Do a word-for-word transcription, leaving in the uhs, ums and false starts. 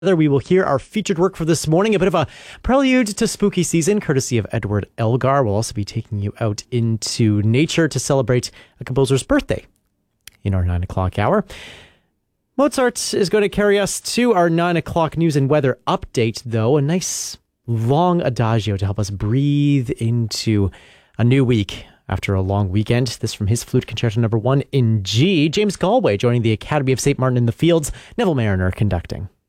We will hear our featured work for this morning, a bit of a prelude to spooky season, courtesy of Edward Elgar. We'll also be taking you out into nature to celebrate a composer's birthday in our nine o'clock hour. Mozart is going to carry us to our nine o'clock news and weather update, though. A nice long adagio to help us breathe into a new week after a long weekend. This from his Flute Concerto number one in G. James Galway joining the Academy of Saint Martin in the Fields. Neville Mariner conducting.